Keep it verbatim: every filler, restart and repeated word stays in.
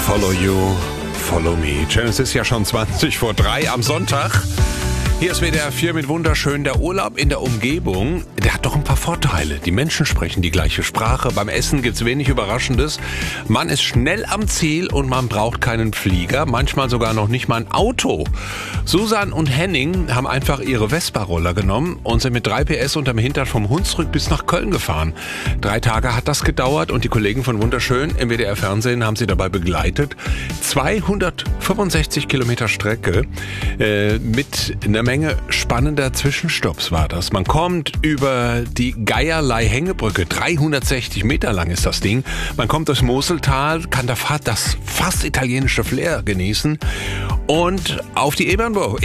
Follow You, Follow Me. Channel, es ist ja schon zwanzig vor drei am Sonntag. Hier ist W D R vier mit wunderschön. Der Urlaub in der Umgebung, der hat doch ein paar Vorteile. Die Menschen sprechen die gleiche Sprache. Beim Essen gibt's wenig Überraschendes. Man ist schnell am Ziel und man braucht keinen Flieger. Manchmal sogar noch nicht mal ein Auto. Susan und Henning haben einfach ihre Vespa-Roller genommen und sind mit drei P S unterm Hintern vom Hunsrück bis nach Köln gefahren. Drei Tage hat das gedauert und die Kollegen von Wunderschön im W D R Fernsehen haben sie dabei begleitet. zweihundertfünfundsechzig Kilometer Strecke äh, mit einer Menge spannender Zwischenstopps war das. Man kommt über die Geierlei-Hängebrücke, dreihundertsechzig Meter lang ist das Ding. Man kommt durchs Moseltal, kann das fast italienische Flair genießen und auf die Ebernburg.